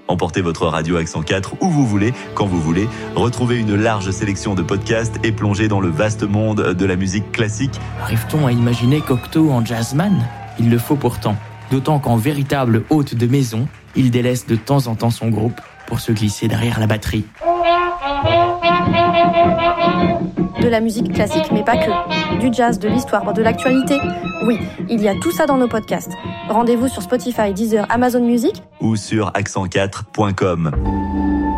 Emportez votre radio Accent 4 où vous voulez, quand vous voulez. Retrouvez une large sélection de podcasts et plongez dans le vaste monde de la musique classique. Arrive-t-on à imaginer Cocteau en jazzman ? Il le faut pourtant. D'autant qu'en véritable hôte de maison, il délaisse de temps en temps son groupe pour se glisser derrière la batterie. De la musique classique, mais pas que. Du jazz, de l'histoire, de l'actualité. Oui, il y a tout ça dans nos podcasts. Rendez-vous sur Spotify, Deezer, Amazon Music ou sur accent4.com.